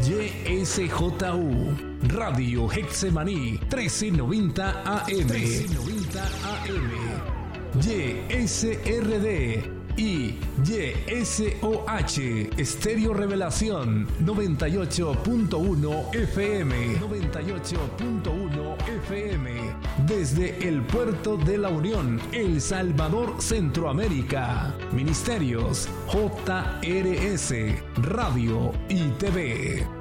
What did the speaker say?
YSJU, Radio Getsemaní, 1390 AM. YSRD y YSOH, Estéreo Revelación, 98.1 FM. 98.1 FM. Desde el Puerto de la Unión, El Salvador, Centroamérica. Ministerios JRS, Radio y TV.